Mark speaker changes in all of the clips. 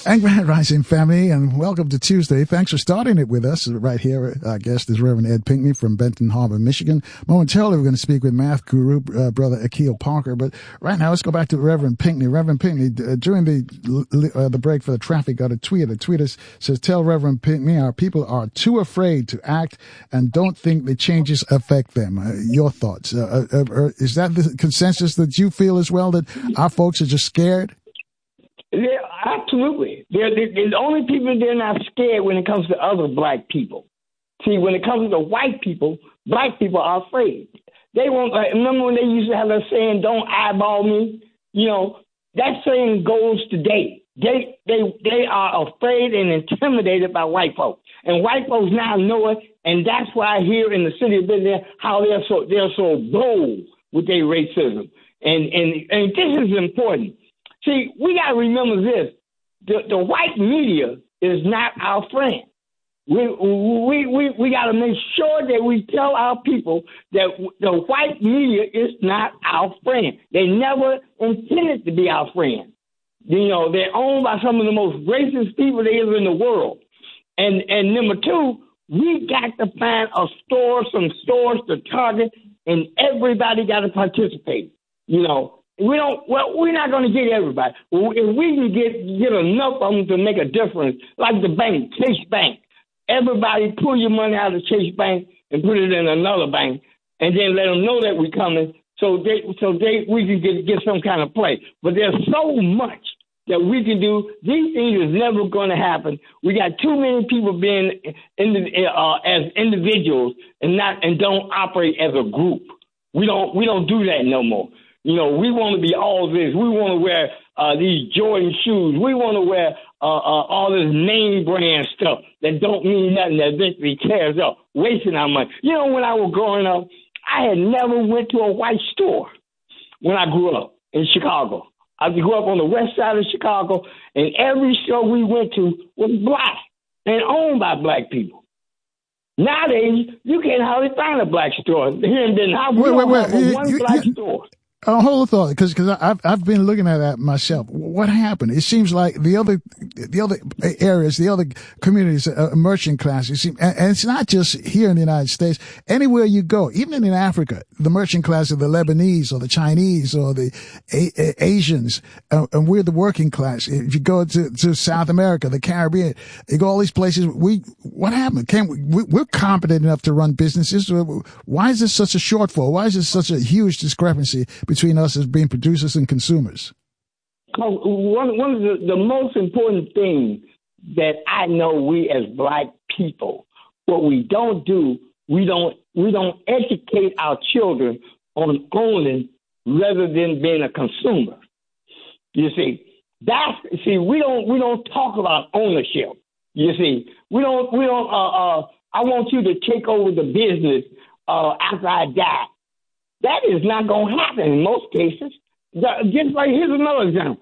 Speaker 1: And Grand Rising family, and welcome to Tuesday. Thanks for starting it with us right here. Our guest is Reverend Ed Pinkney from Benton Harbor, Michigan. Momentarily, we're going to speak with math guru, Brother Akil Parker. But right now, let's go back to Reverend Pinkney. Reverend Pinkney, during the break for the traffic, got a tweet. A tweet says, "Tell Reverend Pinkney our people are too afraid to act and don't think the changes affect them." Your thoughts? Is that the consensus that you feel as well, that our folks are just scared?
Speaker 2: Yeah, absolutely. They're the only people they're not scared when it comes to other black people. See, when it comes to white people, black people are afraid. They won't. Remember when they used to have that saying, "Don't eyeball me." You know, that saying goes today. They are afraid and intimidated by white folks, and white folks now know it, and that's why here in the city of Benton, how they're so bold with their racism, and this is important. See, we got to remember this. The white media is not our friend. We got to make sure that we tell our people that the white media is not our friend. They never intended to be our friend. You know, they're owned by some of the most racist people there is in the world. And number two, we got to find some stores to target, and everybody got to participate. You know, we're not going to get everybody. If we can get enough of them to make a difference, like the bank, Chase Bank, everybody pull your money out of Chase Bank and put it in another bank, and then let them know that we're coming, so we can get some kind of play. But there's so much that we can do. These things is never going to happen. We got too many people being as individuals and don't operate as a group. We don't do that no more. You know, we want to be all this. We want to wear these Jordan shoes. We want to wear all this name brand stuff that don't mean nothing, that eventually tears up, wasting our money. You know, when I was growing up, I had never went to a white store when I grew up in Chicago. I grew up on the west side of Chicago, and every store we went to was black and owned by black people. Nowadays, you can't hardly find a black store. Here in Benton Harbor, we don't have one black store.
Speaker 1: Hold on thought, because I've been looking at that myself. What happened? It seems like the other areas, the other communities, merchant classes, and it's not just here in the United States. Anywhere you go, even in Africa, the merchant class of the Lebanese or the Chinese or the Asians, and we're the working class. If you go to South America, the Caribbean, you go all these places. What happened? We're competent enough to run businesses. Why is there such a shortfall? Why is there such a huge discrepancy between us as being producers and consumers?
Speaker 2: One of the most important things that I know we as black people, what we don't do, we don't educate our children on owning rather than being a consumer. You see, we don't talk about ownership. You see, we don't. I want you to take over the business after I die. That is not going to happen in most cases. Just like, here's another example.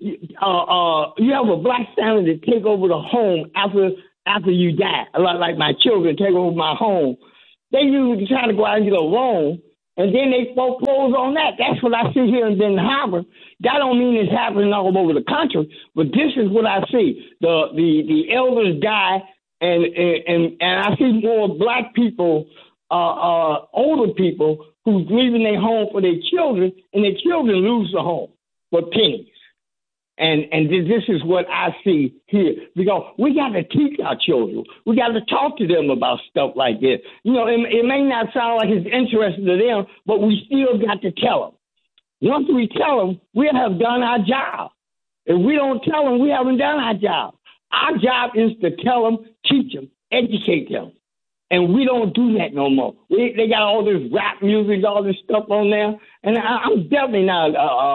Speaker 2: You have a black family to take over the home after you die. Like my children take over my home. They usually try to go out and get a loan, and then they foreclose on that. That's what I see here in Benton Harbor. That don't mean it's happening all over the country, but this is what I see. The elders die, and I see more black people, older people, who's leaving their home for their children, and their children lose the home for pennies. And this is what I see here. Because we got to teach our children. We got to talk to them about stuff like this. You know, it may not sound like it's interesting to them, but we still got to tell them. Once we tell them, we'll have done our job. If we don't tell them, we haven't done our job. Our job is to tell them, teach them, educate them. And we don't do that no more. They got all this rap music, all this stuff on there. And I'm definitely not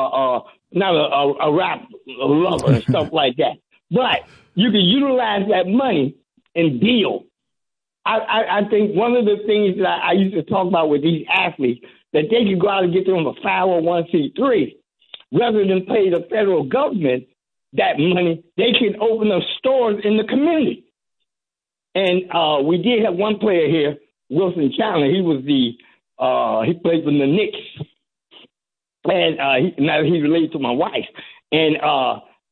Speaker 2: a rap lover and stuff like that. But you can utilize that money and build. I think one of the things that I used to talk about with these athletes, that they could go out and get them a 501c3 rather than pay the federal government that money. They can open up stores in the community. And we did have one player here, Wilson Chandler. He was he played for the Knicks, and now he's related to my wife. And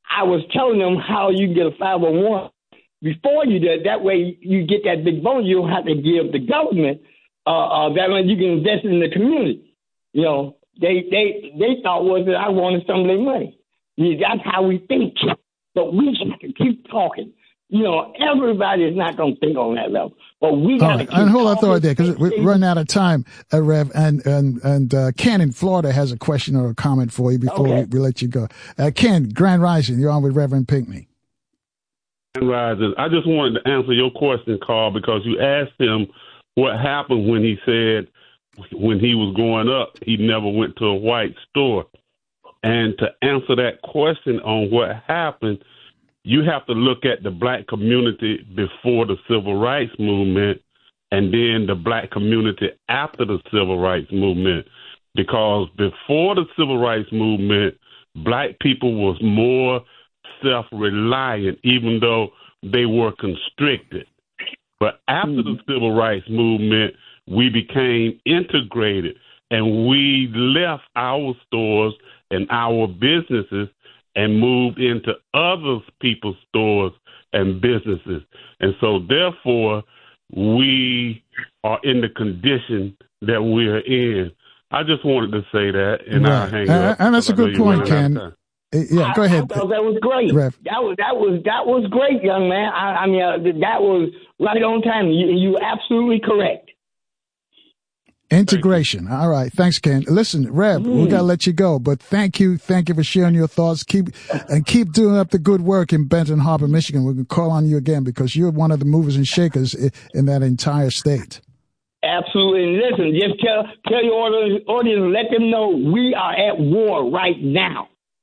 Speaker 2: I was telling them how you get a 501 before you did. That way you get that big bonus. You don't have to give the government. That way you can invest in the community. You know, they thought was that I wanted some of their money. That's how we think. But we have to keep talking. You know, everybody is not going to think on that level. But we got to keep talking.
Speaker 1: And hold on thought there, because we're running out of time, Rev. And Ken in Florida has a question or a comment for you before we let you go. Ken, Grand Rising, you're on with Reverend Pinckney.
Speaker 3: Grand Rising. I just wanted to answer your question, Carl, because you asked him what happened when he said when he was growing up, he never went to a white store. And to answer that question on what happened, you have to look at the black community before the civil rights movement and then the black community after the civil rights movement. Because before the civil rights movement, black people was more self-reliant, even though they were constricted. But after the civil rights movement, we became integrated and we left our stores and our businesses and moved into other people's stores and businesses. And so, therefore, we are in the condition that we're in. I just wanted to say that, and
Speaker 1: right.
Speaker 3: I'll hang up.
Speaker 1: And that's a good point, Ken. Yeah, go ahead.
Speaker 2: I thought that was great.
Speaker 1: Rev.
Speaker 2: That was great, young man. I mean, that was right on time. You're absolutely correct.
Speaker 1: Integration. All right. Thanks, Ken. Listen, Rev, we got to let you go, but thank you. Thank you for sharing your thoughts. Keep doing up the good work in Benton Harbor, Michigan. We're going to call on you again because you're one of the movers and shakers in that entire state.
Speaker 2: Absolutely. And listen, just tell your audience, let them know we are at war right now.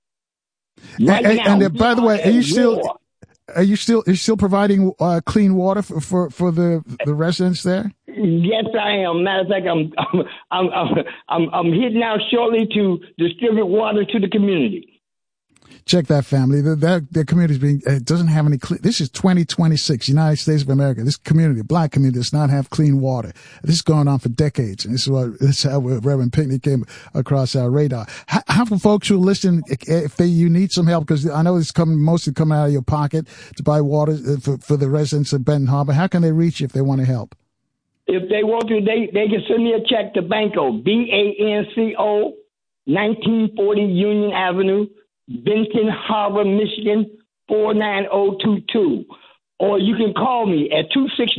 Speaker 1: And by the way, are you still providing clean water for the residents there?
Speaker 2: Yes, I am. Matter of fact, I'm heading out shortly to distribute water to the community.
Speaker 1: Check that, family. Their community doesn't have any clean. This is 2026, United States of America. This community, black community, does not have clean water. This is going on for decades, and this is how Reverend Pinckney came across our radar. How for folks who listen, if you need some help, because I know it's mostly coming out of your pocket to buy water for the residents of Benton Harbor. How can they reach you if they want to help?
Speaker 2: If they want to, they can send me a check to Banco, BANCO, 1940 Union Avenue, Benton Harbor, Michigan, 49022. Or you can call me at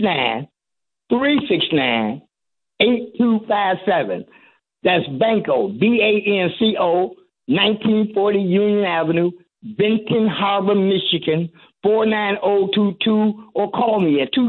Speaker 2: 269-369-8257. That's Banco, BANCO, 1940 Union Avenue, Benton Harbor, Michigan, 49022. Or call me at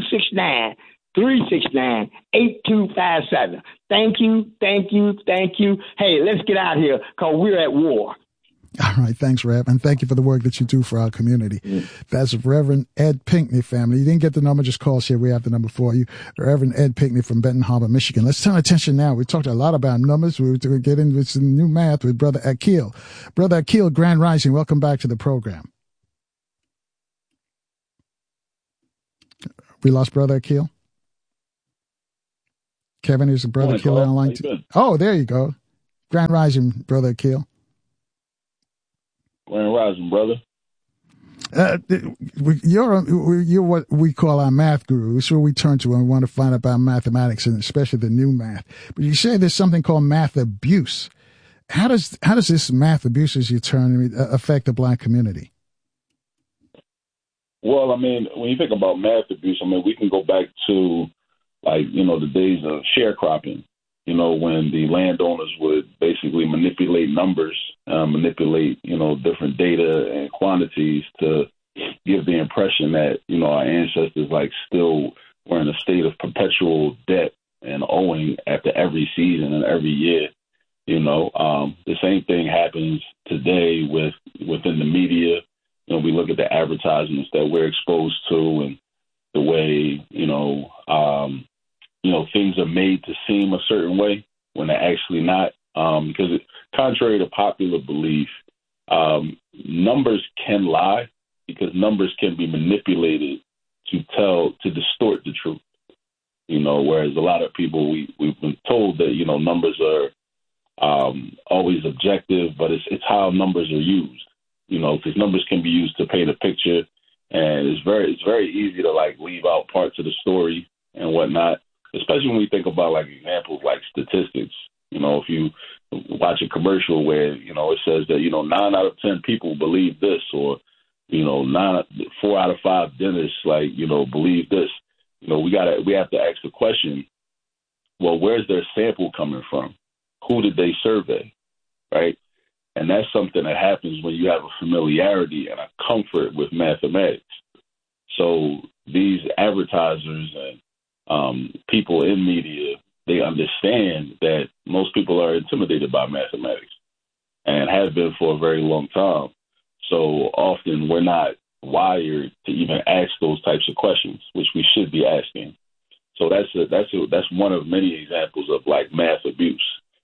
Speaker 2: 269-369-8257. Thank you. Hey, let's get out of here because we're at war.
Speaker 1: All right. Thanks, Rev. And thank you for the work that you do for our community. That's Reverend Ed Pinckney, family. You didn't get the number, just call us here. We have the number for you. Reverend Ed Pinckney from Benton Harbor, Michigan. Let's turn attention now. We talked a lot about numbers. We're going to get into some new math with Brother Akil. Brother Akil, Grand Rising, welcome back to the program. We lost Brother Akil. Kevin, is Brother Akil online too? Oh, there you go. Grand Rising, Brother Akil.
Speaker 4: Grand Rising, brother.
Speaker 1: You're what we call our math guru. It's where we turn to when we want to find out about mathematics and especially the new math. But you say there's something called math abuse. How does this math abuse, as you term, affect the black community?
Speaker 4: Well, I mean, when you think about math abuse, I mean, we can go back to, the days of sharecropping, when the landowners would basically manipulate numbers, manipulate, different data and quantities to give the impression that, our ancestors still were in a state of perpetual debt and owing after every season and every year. The same thing happens today within the media. We look at the advertisements that we're exposed to and the way, things are made to seem a certain way when they're actually not. Because contrary to popular belief, numbers can lie because numbers can be manipulated to distort the truth. Whereas a lot of people, we've been told that, numbers are always objective, but it's how numbers are used. because numbers can be used to paint a picture, and it's very easy to like leave out parts of the story and whatnot, especially when we think about like examples like statistics. If you watch a commercial where, it says that, 9 out of 10 people believe this, or, 4 out of 5 dentists, believe this. We have to ask the question, well, where's their sample coming from? Who did they survey? Right? And that's something that happens when you have a familiarity and a comfort with mathematics. So these advertisers and people in media, they understand that most people are intimidated by mathematics and have been for a very long time. So often we're not wired to even ask those types of questions, which we should be asking. So that's one of many examples of like math abuse.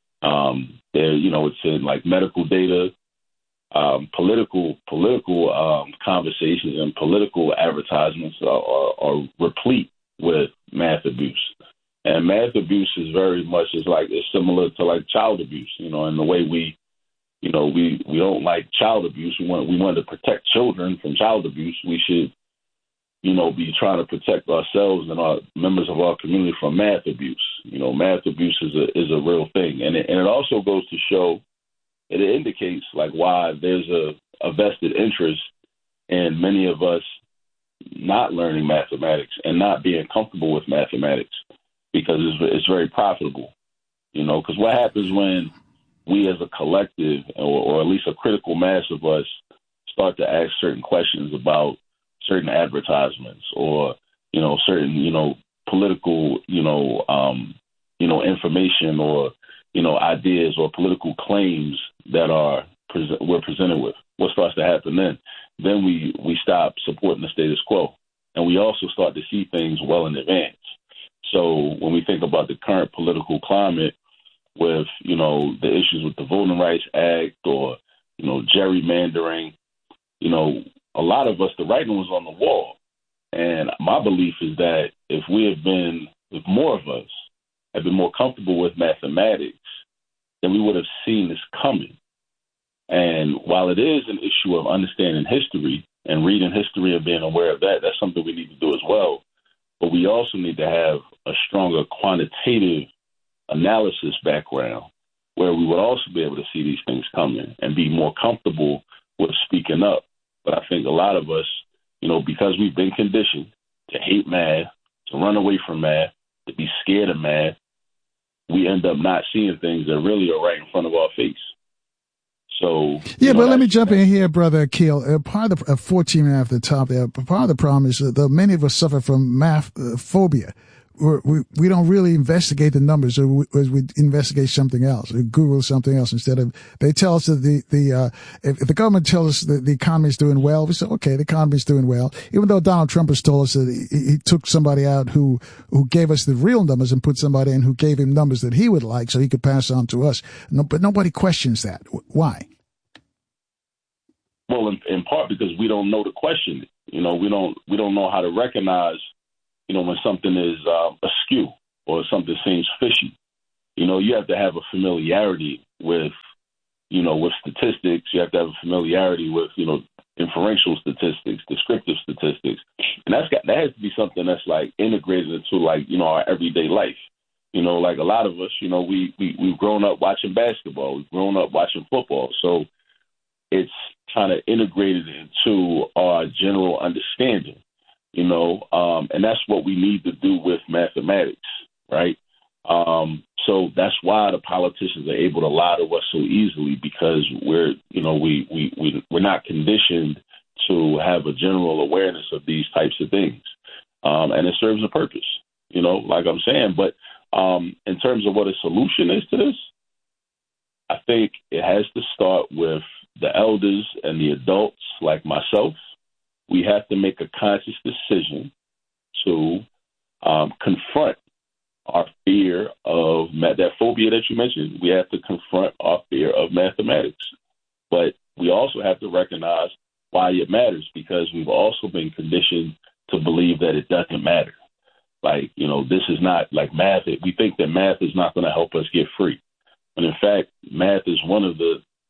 Speaker 4: It's in like medical data, political conversations and political advertisements are replete with math abuse. And math abuse is very much it's similar to like child abuse, in the way we don't like child abuse. We want to protect children from child abuse. We should, be trying to protect ourselves and our members of our community from math abuse. Math abuse is a real thing. And it also goes to show, it indicates like why there's a vested interest in many of us not learning mathematics and not being comfortable with mathematics, because it's very profitable, because what happens when we as a collective, or at least a critical mass of us, start to ask certain questions about certain advertisements or, certain, political, information or, ideas or political claims that we're presented with. What starts to happen then? Then we stop supporting the status quo, and we also start to see things well in advance. So when we think about the current political climate with, the issues with the Voting Rights Act or, gerrymandering, a lot of us, the writing was on the wall. And my belief is that if more of us had been more comfortable with mathematics, then we would have seen this coming. And while it is an issue of understanding history and reading history and being aware of that, that's something we need to do as well. But we also need to have a stronger quantitative analysis background where we would also be able to see these things coming and be more comfortable with speaking up. But I think a lot of us, because we've been conditioned to hate math, to run away from math, to be scared of math, we end up not seeing things that really are right in front of our face. So
Speaker 1: but let me jump in here, Brother Akil. Part of the 14 at the top there, part of the problem is that many of us suffer from math phobia. We don't really investigate the numbers, or we investigate something else, or Google something else instead of. They tell us that if the government tells us that the economy is doing well, we say, okay, the economy is doing well. Even though Donald Trump has told us that he took somebody out who gave us the real numbers and put somebody in who gave him numbers that he would like, so he could pass on to us. But nobody questions that. Why?
Speaker 4: Well, in part because we don't know to question it. We don't know how to recognize, when something is askew or something seems fishy. You have to have a familiarity with, with statistics. You have to have a familiarity with, inferential statistics, descriptive statistics. And that has to be something that's like integrated into our everyday life. Like a lot of us, we've grown up watching basketball. We've grown up watching football. So it's kind of integrated into our general understanding, and that's what we need to do with mathematics, right? So that's why the politicians are able to lie to us so easily, because we're not conditioned to have a general awareness of these types of things, and it serves a purpose, like I'm saying. But in terms of what a solution is to this, I think it has to start with the elders and the adults like myself. We have to make a conscious decision to confront our fear of that phobia that you mentioned. We have to confront our fear of mathematics. But we also have to recognize why it matters, because we've also been conditioned to believe that it doesn't matter. This is not like math. We think that math is not going to help us get free. But in fact, math is one of the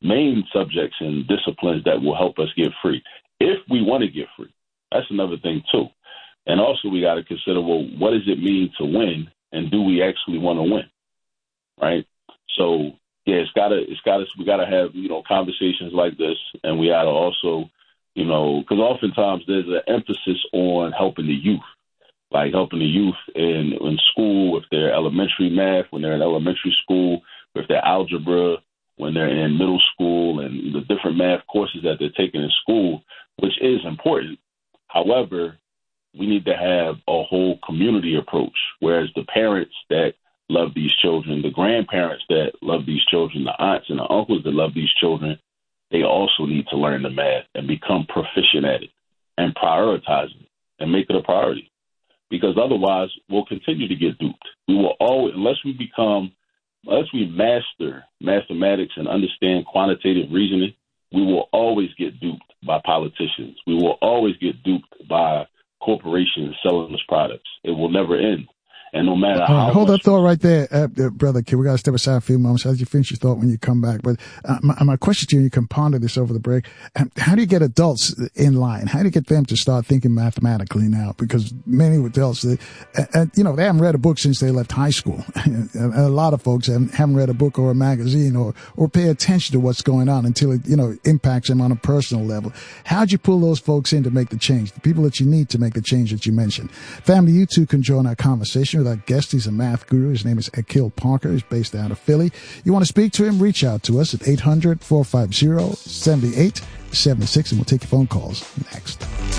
Speaker 4: main subjects and disciplines that will help us get free. If we want to get free, that's another thing too. And also we got to consider, well, what does it mean to win, and do we actually want to win? Right. So yeah, we gotta have, conversations like this, and we gotta also, because oftentimes there's an emphasis on helping the youth, like helping the youth in school, if they're elementary math, when they're in elementary school, if they're algebra, when they're in middle school, and the different math courses that they're taking in school, which is important. However, we need to have a whole community approach, whereas the parents that love these children, the grandparents that love these children, the aunts and the uncles that love these children, they also need to learn the math and become proficient at it and prioritize it and make it a priority. Because otherwise, we'll continue to get duped. We will always, unless we master mathematics and understand quantitative reasoning, we will always get duped by politicians. We will always get duped by corporations selling us products. It will never end. And no matter how
Speaker 1: hold that thought right there, Brother Kid. We got to step aside a few moments as you finish your thought when you come back. But my question to you, you can ponder this over the break. How do you get adults in line? How do you get them to start thinking mathematically now? Because many adults, they haven't read a book since they left high school. A lot of folks haven't read a book or a magazine or pay attention to what's going on until it, impacts them on a personal level. How'd you pull those folks in to make the change? The people that you need to make the change that you mentioned. Family, you too can join our conversation with our guest. He's a math guru. His name is Akil Parker. He's based out of Philly. You want to speak to him? Reach out to us at 800-450-7876, and we'll take your phone calls next.